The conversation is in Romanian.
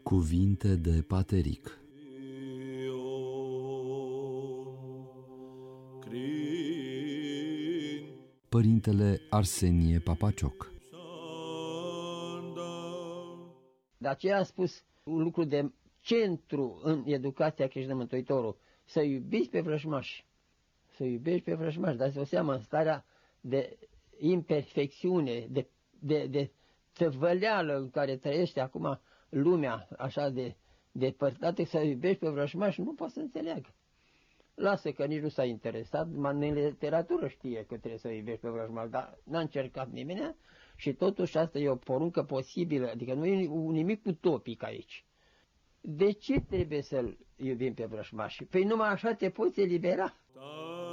Cuvinte de Pateric. Părintele Arsenie Papacioc. De aceea a spus un lucru de centru în educația creștină Mântuitorul, să iubiți pe vrăjmași. Să iubești pe vrăjmași, dați-vă seama, în starea de imperfecțiune, de tăvăleală în care trăiește acum lumea așa de depărtată, să iubești pe vrăjmași, nu poate să înțeleagă. Lasă că nici nu s-a interesat, în literatură știe că trebuie să iubești pe vrăjmași, dar n-a încercat nimeni și totuși asta e o poruncă posibilă, adică nu e nimic utopic aici. De ce trebuie să-l iubim pe vrăjmași? Păi numai așa te poți elibera.